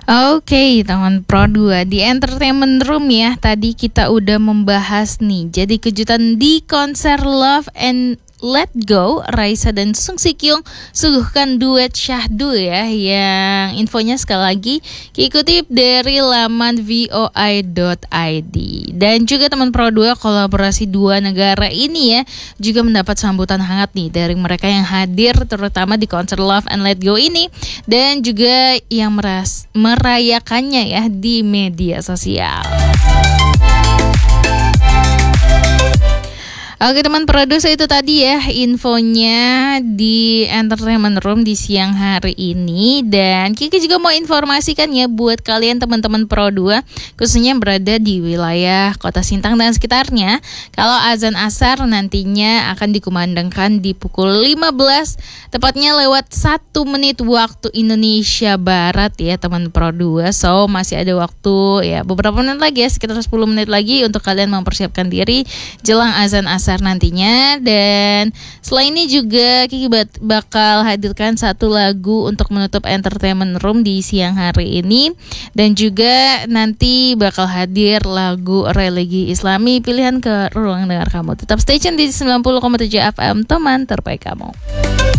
Oke, teman Pro 2 di Entertainment Room ya. Tadi kita udah membahas nih. Jadi kejutan di konser Love and Let Go, Raisa dan Sung Si Kyung suguhkan duet syahdu ya. Yang infonya sekali lagi dikutip dari laman voi.id. Dan juga teman Pro 2, kolaborasi dua negara ini ya juga mendapat sambutan hangat nih dari mereka yang hadir terutama di konser Love and Let Go ini, dan juga yang merayakannya ya di media sosial. Oke teman produser, itu tadi ya infonya di Entertainment Room di siang hari ini. Dan Kiki juga mau informasikan ya buat kalian teman-teman Pro 2 khususnya yang berada di wilayah Kota Sintang dan sekitarnya, kalau azan asar nantinya akan dikumandangkan di pukul 15 tepatnya lewat 1 menit waktu Indonesia Barat ya teman Pro 2. So masih ada waktu ya beberapa menit lagi ya, sekitar 10 menit lagi untuk kalian mempersiapkan diri jelang azan asar nantinya. Dan selain ini juga Kiki bakal hadirkan satu lagu untuk menutup Entertainment Room di siang hari ini, dan juga nanti bakal hadir lagu religi Islami pilihan ke ruang dengar kamu. Tetap stay tune di 90,7 FM, teman terbaik kamu.